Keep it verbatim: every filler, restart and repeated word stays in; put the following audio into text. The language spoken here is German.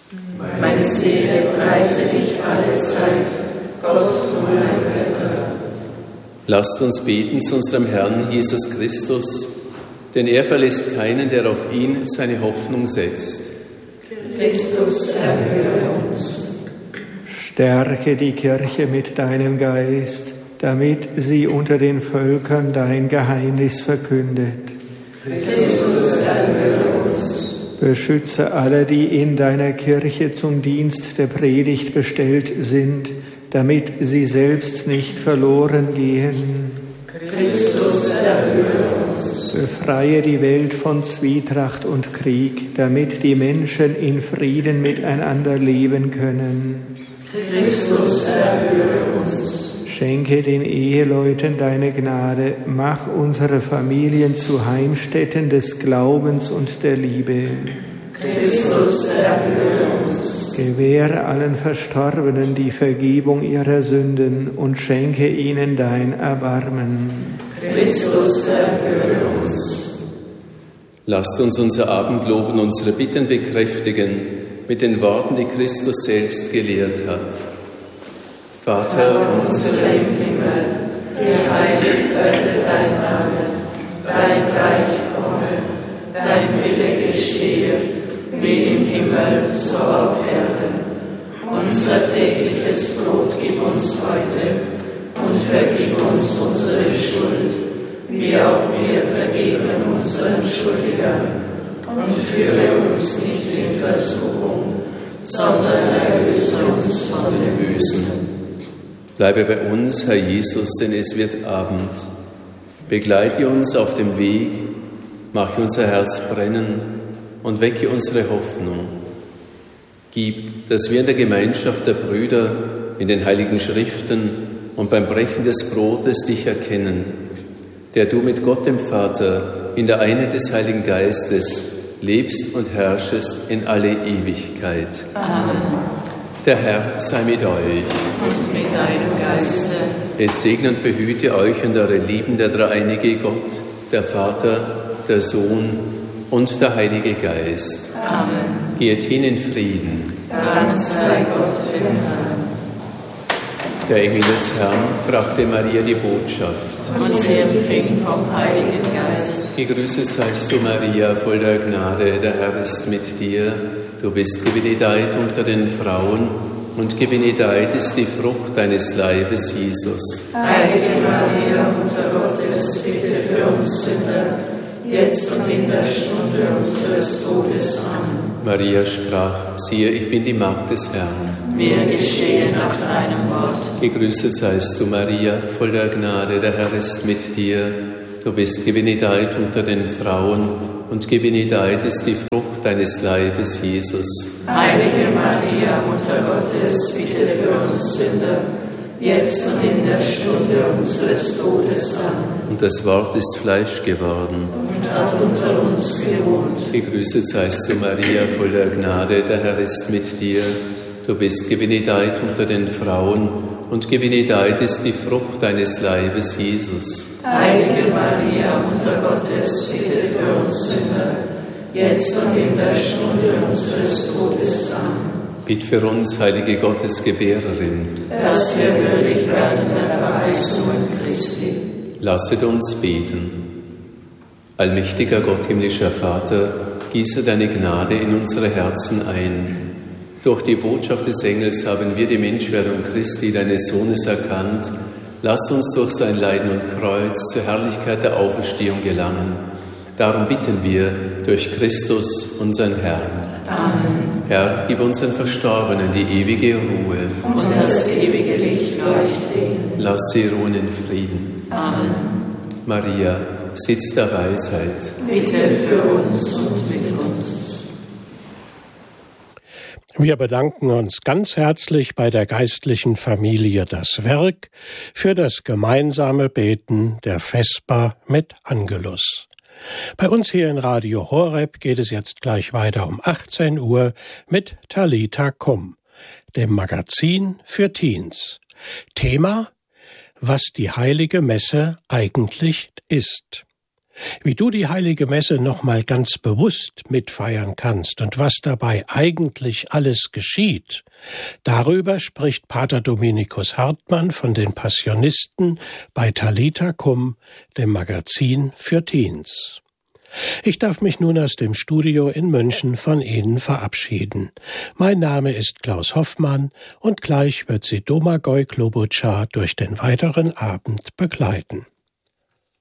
Meine Seele preise dich alle Zeit, Gott, du mein Retter. Lasst uns beten zu unserem Herrn Jesus Christus, denn er verlässt keinen, der auf ihn seine Hoffnung setzt. Christus, erhöre uns. Stärke die Kirche mit deinem Geist, damit sie unter den Völkern dein Geheimnis verkündet. Christus, erhöre uns. Beschütze alle, die in deiner Kirche zum Dienst der Predigt bestellt sind, damit sie selbst nicht verloren gehen. Christus, erhöre uns. Befreie die Welt von Zwietracht und Krieg, damit die Menschen in Frieden miteinander leben können. Christus, erhöre uns. Schenke den Eheleuten deine Gnade, mach unsere Familien zu Heimstätten des Glaubens und der Liebe. Christus, erhöre uns. Gewähre allen Verstorbenen die Vergebung ihrer Sünden und schenke ihnen dein Erbarmen. Christus, erhöre uns. Lasst uns unser Abendlob und unsere Bitten bekräftigen mit den Worten, die Christus selbst gelehrt hat. Vater unser im Himmel, geheiligt werde dein Name, dein Reich komme, dein Wille geschehe, wie im Himmel, so auf Erden. Unser tägliches Brot gib uns heute und vergib uns unsere Schuld, wie auch wir vergeben unseren Schuldigern. Und führe uns nicht in Versuchung, sondern erlöse uns von dem Bösen. Bleibe bei uns, Herr Jesus, denn es wird Abend. Begleite uns auf dem Weg, mache unser Herz brennen und wecke unsere Hoffnung. Gib, dass wir in der Gemeinschaft der Brüder, in den Heiligen Schriften und beim Brechen des Brotes dich erkennen, der du mit Gott dem Vater in der Einheit des Heiligen Geistes lebst und herrschest in alle Ewigkeit. Amen. Der Herr sei mit euch. Und mit deinem Geiste. Es segne und behüte euch und eure Lieben der dreieinige Gott, der Vater, der Sohn und der Heilige Geist. Amen. Geht hin in Frieden. Dank sei Gott dem Herrn. Der Engel des Herrn brachte Maria die Botschaft. Und sie empfing vom Heiligen Geist. Gegrüßet seist du, Maria, voll der Gnade, der Herr ist mit dir. Du bist gebenedeit unter den Frauen und gebenedeit ist die Frucht deines Leibes, Jesus. Heilige Maria, Mutter Gottes, bitte für uns Sünder, jetzt und in der Stunde unseres Todes. Amen. Maria sprach, siehe, ich bin die Magd des Herrn. Mir geschehe nach deinem Wort. Gegrüßet seist du, Maria, voll der Gnade, der Herr ist mit dir. Du bist gebenedeit unter den Frauen und gebenedeit ist die Frucht deines Leibes, Jesus. Heilige Maria, Mutter Gottes, bitte für uns Sünder, jetzt und in der Stunde unseres Todes. Amen. Und das Wort ist Fleisch geworden und hat unter uns gewohnt. Gegrüßet seist du, Maria, voll der Gnade, der Herr ist mit dir. Du bist gebenedeit unter den Frauen und gebenedeit ist die Frucht deines Leibes, Jesus. Heilige Maria, Mutter Gottes, bitte für uns Sünder, jetzt und in der Stunde unseres Todes. Amen. Bitt für uns, heilige Gottesgebärerin, dass wir würdig werden der Verheißungen Christi. Lasset uns beten. Allmächtiger Gott, himmlischer Vater, gieße deine Gnade in unsere Herzen ein. Durch die Botschaft des Engels haben wir die Menschwerdung Christi, deines Sohnes, erkannt. Lass uns durch sein Leiden und Kreuz zur Herrlichkeit der Auferstehung gelangen. Darum bitten wir durch Christus, unseren Herrn. Amen. Herr, gib unseren Verstorbenen die ewige Ruhe. Und das ewige Licht leuchtet ihnen. Lass sie ruhen in Frieden. Amen. Maria, Sitz der Weisheit, bitte für uns und mit uns. Wir bedanken uns ganz herzlich bei der geistlichen Familie Das Werk für das gemeinsame Beten der Vesper mit Angelus. Bei uns hier in Radio Horeb geht es jetzt gleich weiter um achtzehn Uhr mit Talita Kum, dem Magazin für Teens. Thema: Was die Heilige Messe eigentlich ist. Wie du die heilige Messe nochmal ganz bewusst mitfeiern kannst und was dabei eigentlich alles geschieht, darüber spricht Pater Dominikus Hartmann von den Passionisten bei Talita Cum, dem Magazin für Teens. Ich darf mich nun aus dem Studio in München von Ihnen verabschieden. Mein Name ist Klaus Hoffmann und gleich wird Sie Domagoj Klobuchar durch den weiteren Abend begleiten.